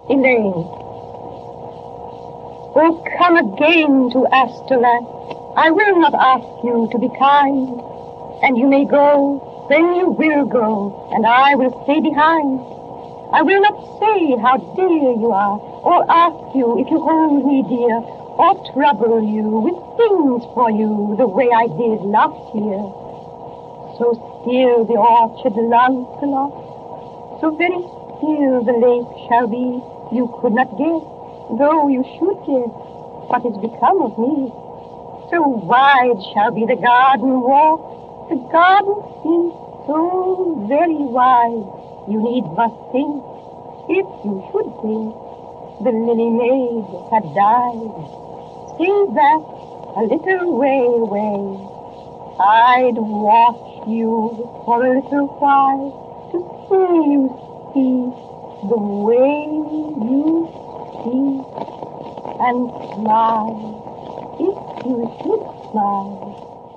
Elaine. Oh, come again to Astolat. I will not ask you to be kind, and you may go, then you will go, and I will stay behind. I will not say how dear you are, or ask you if you hold me dear, or trouble you with things for you the way I did last year. So still the orchard, Lancelot, so very still the lake shall be. You could not guess, though you should guess, what is become of me. So wide shall be the garden walk. The garden seems so very wide. You need but think, if you should think, the lily maid had died. Say that a little way away, I'd watch you for a little while to see you speak the way you speak and smile if you should smile.